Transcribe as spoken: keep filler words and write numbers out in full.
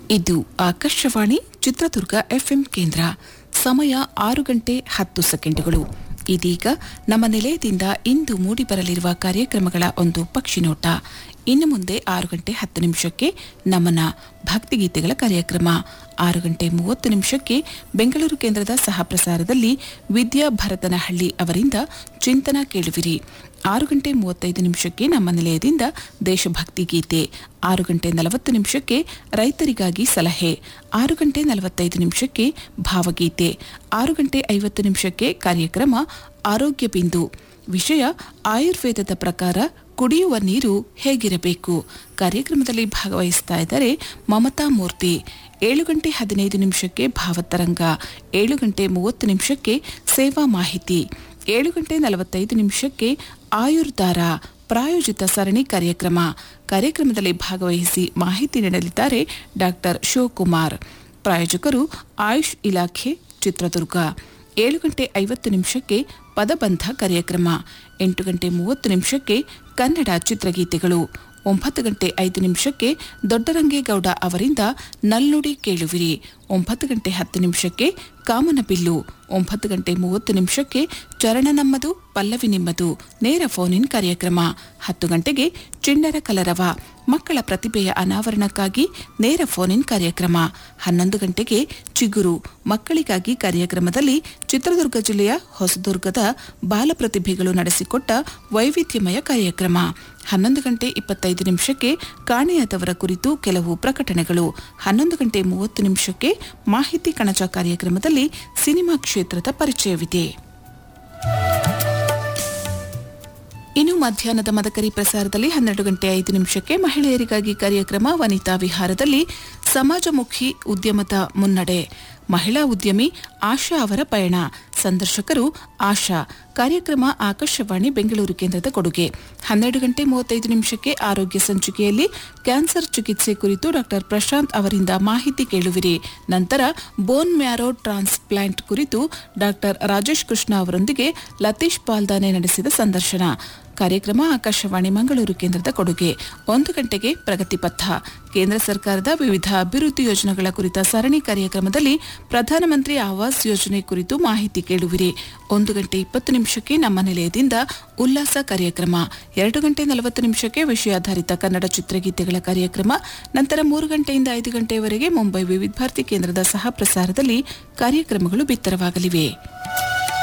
ಇದು ಆಕಾಶವಾಣಿ ಚಿತ್ರದುರ್ಗ ಎಫ್ಎಂ ಕೇಂದ್ರ. ಸಮಯ ಆರು ಗಂಟೆ ಹತ್ತು ಸೆಕೆಂಡುಗಳು. ಇದೀಗ ನಮ್ಮ ನಿಲಯದಿಂದ ಇಂದು ಮೂಡಿಬರಲಿರುವ ಕಾರ್ಯಕ್ರಮಗಳ ಒಂದು ಪಕ್ಷಿನೋಟ. ಇನ್ನು ಮುಂದೆ ಆರು ಗಂಟೆ ಹತ್ತು ನಿಮಿಷಕ್ಕೆ ನಮನ ಭಕ್ತಿಗೀತೆಗಳ ಕಾರ್ಯಕ್ರಮ. ಆರು ಗಂಟೆ ಮೂವತ್ತು ನಿಮಿಷಕ್ಕೆ ಬೆಂಗಳೂರು ಕೇಂದ್ರದ ಸಹ ಪ್ರಸಾರದಲ್ಲಿ ವಿದ್ಯಾ ಭರತನಹಳ್ಳಿ ಅವರಿಂದ ಚಿಂತನ ಕೇಳುವಿರಿ. ಆರು ಗಂಟೆ ಮೂವತ್ತೈದು ನಿಮಿಷಕ್ಕೆ ನಮ್ಮ ನಿಲಯದಿಂದ ದೇಶಭಕ್ತಿ ಗೀತೆ. ಆರು ಗಂಟೆ ನಲವತ್ತು ನಿಮಿಷಕ್ಕೆ ರೈತರಿಗಾಗಿ ಸಲಹೆ. ಆರು ಗಂಟೆ ನಲವತ್ತೈದು ನಿಮಿಷಕ್ಕೆ ಭಾವಗೀತೆ. ಆರು ಗಂಟೆ ಐವತ್ತು ನಿಮಿಷಕ್ಕೆ ಕಾರ್ಯಕ್ರಮ ಆರೋಗ್ಯ ಬಿಂದು. ವಿಷಯ ಆಯುರ್ವೇದದ ಪ್ರಕಾರ ಕುಡಿಯುವ ನೀರು ಹೇಗಿರಬೇಕು. ಕಾರ್ಯಕ್ರಮದಲ್ಲಿ ಭಾಗವಹಿಸ್ತಾ ಇದ್ದಾರೆ ಮಮತಾ ಮೂರ್ತಿ. ಏಳು ಗಂಟೆ ಹದಿನೈದು ನಿಮಿಷಕ್ಕೆ ಭಾವತರಂಗ. ಏಳು ಗಂಟೆ ಮೂವತ್ತು ನಿಮಿಷಕ್ಕೆ ಸೇವಾ ಮಾಹಿತಿ. ಏಳು ಗಂಟೆ ನಲವತ್ತೈದು ನಿಮಿಷಕ್ಕೆ ಆಯುರ್ಧಾರ ಪ್ರಾಯೋಜಿತ ಸರಣಿ ಕಾರ್ಯಕ್ರಮ. ಕಾರ್ಯಕ್ರಮದಲ್ಲಿ ಭಾಗವಹಿಸಿ ಮಾಹಿತಿ ನೀಡಲಿದ್ದಾರೆ ಡಾಕ್ಟರ್ ಶಿವಕುಮಾರ್. ಪ್ರಾಯೋಜಕರು ಆಯುಷ್ ಇಲಾಖೆ ಚಿತ್ರದುರ್ಗ. ಏಳು ಗಂಟೆ ಐವತ್ತು ನಿಮಿಷಕ್ಕೆ ಪದಬಂಧ ಕಾರ್ಯಕ್ರಮ. ಎಂಟು ಗಂಟೆ ಮೂವತ್ತು ನಿಮಿಷಕ್ಕೆ ಕನ್ನಡ ಚಿತ್ರಗೀತೆಗಳು. ಒಂಬತ್ತು ಗಂಟೆ ಐದು ನಿಮಿಷಕ್ಕೆ ದೊಡ್ಡರಂಗೇಗೌಡ ಅವರಿಂದ ನಲ್ನುಡಿ ಕೇಳುವಿರಿ. ಒಂಬತ್ತು ಗಂಟೆ ಹತ್ತು ನಿಮಿಷಕ್ಕೆ ಕಾಮನಬಿಲ್ಲು. ಒಂಬತ್ತು ಗಂಟೆ ಮೂವತ್ತು ನಿಮಿಷಕ್ಕೆ ಚರಣ ನಮ್ಮದು ಪಲ್ಲವಿ ನಿಮ್ಮದು ನೇರ ಫೋನ್ ಇನ್ ಕಾರ್ಯಕ್ರಮ. ಹತ್ತು ಗಂಟೆಗೆ ಚಿಣ್ಣರ ಕಲರವ ಮಕ್ಕಳ ಪ್ರತಿಭೆಯ ಅನಾವರಣಕ್ಕಾಗಿ ನೇರ ಫೋನ್ ಇನ್ ಕಾರ್ಯಕ್ರಮ. ಹನ್ನೊಂದು ಗಂಟೆಗೆ ಚಿಗುರು ಮಕ್ಕಳಿಗಾಗಿ ಕಾರ್ಯಕ್ರಮದಲ್ಲಿ ಚಿತ್ರದುರ್ಗ ಜಿಲ್ಲೆಯ ಹೊಸದುರ್ಗದ ಬಾಲಪ್ರತಿಭೆಗಳು ನಡೆಸಿಕೊಟ್ಟ ವೈವಿಧ್ಯಮಯ ಕಾರ್ಯಕ್ರಮ. ಹನ್ನೊಂದು ಗಂಟೆ ಇಪ್ಪತ್ತೈದು ನಿಮಿಷಕ್ಕೆ ಕಾಣೆಯಾದವರ ಕುರಿತು ಕೆಲವು ಪ್ರಕಟಣೆಗಳು. ಹನ್ನೊಂದು ಗಂಟೆ ಮೂವತ್ತು ನಿಮಿಷಕ್ಕೆ ಮಾಹಿತಿ ಕಣಜ ಕಾರ್ಯಕ್ರಮದಲ್ಲಿ ಸಿನಿಮಾ ಕ್ಷೇತ್ರದ ಪರಿಚಯವಿದೆ. ಇನ್ನು ಮಧ್ಯಾಹ್ನದ ಮದಕರಿ ಪ್ರಸಾರದಲ್ಲಿ ಹನ್ನೆರಡು ಗಂಟೆ ಐದು ನಿಮಿಷಕ್ಕೆ ಮಹಿಳೆಯರಿಗಾಗಿ ಕಾರ್ಯಕ್ರಮ ವನಿತಾ ವಿಹಾರದಲ್ಲಿ ಸಮಾಜಮುಖಿ ಉದ್ಯಮದ ಮುನ್ನಡೆ. ಮಹಿಳಾ ಉದ್ಯಮಿ ಆಶಾ ಅವರ ಪಯಣ. ಸಂದರ್ಶಕರು ಆಶಾ. ಕಾರ್ಯಕ್ರಮ ಆಕಾಶವಾಣಿ ಬೆಂಗಳೂರು ಕೇಂದ್ರದ ಕೊಡುಗೆ. ಹನ್ನೆರಡು ಗಂಟೆ ಮೂವತ್ತೈದು ನಿಮಿಷಕ್ಕೆ ಆರೋಗ್ಯ ಸಂಚಿಕೆಯಲ್ಲಿ ಕ್ಯಾನ್ಸರ್ ಚಿಕಿತ್ಸೆ ಕುರಿತು ಡಾಕ್ಟರ್ ಪ್ರಶಾಂತ್ ಅವರಿಂದ ಮಾಹಿತಿ ಕೇಳುವಿರಿ. ನಂತರ ಬೋನ್ ಮ್ಯಾರೋ ಟ್ರಾನ್ಸ್ಪ್ಲಾಂಟ್ ಕುರಿತು ಡಾಕ್ಟರ್ ರಾಜೇಶ್ ಕೃಷ್ಣ ಅವರೊಂದಿಗೆ ಲತೀಶ್ ಪಾಲ್ದಾನೆ ನಡೆಸಿದ ಸಂದರ್ಶನ. ಕಾರ್ಯಕ್ರಮ ಆಕಾಶವಾಣಿ ಮಂಗಳೂರು ಕೇಂದ್ರದ ಕೊಡುಗೆ. ಒಂದು ಗಂಟೆಗೆ ಪ್ರಗತಿ ಪಥ. ಕೇಂದ್ರ ಸರ್ಕಾರದ ವಿವಿಧ ಅಭಿವೃದ್ಧಿ ಯೋಜನೆಗಳ ಕುರಿತ ಸರಣಿ ಕಾರ್ಯಕ್ರಮದಲ್ಲಿ ಪ್ರಧಾನಮಂತ್ರಿ ಆವಾಸ್ ಯೋಜನೆ ಕುರಿತು ಮಾಹಿತಿ ಕೇಳುವಿರಿ. ಒಂದು ಗಂಟೆ ಇಪ್ಪತ್ತು ನಿಮಿಷಕ್ಕೆ ನಮ್ಮ ನಿಲಯದಿಂದ ಉಲ್ಲಾಸ ಕಾರ್ಯಕ್ರಮ. ಎರಡು ಗಂಟೆ ನಲವತ್ತು ನಿಮಿಷಕ್ಕೆ ವಿಷಯಾಧಾರಿತ ಕನ್ನಡ ಚಿತ್ರಗೀತೆಗಳ ಕಾರ್ಯಕ್ರಮ. ನಂತರ ಮೂರು ಗಂಟೆಯಿಂದ ಐದು ಗಂಟೆಯವರೆಗೆ ಮುಂಬೈ ವಿವಿಧ ಭಾರತಿ ಕೇಂದ್ರದ ಸಹ ಪ್ರಸಾರದಲ್ಲಿ ಕಾರ್ಯಕ್ರಮಗಳು ಬಿತ್ತರವಾಗಲಿವೆ.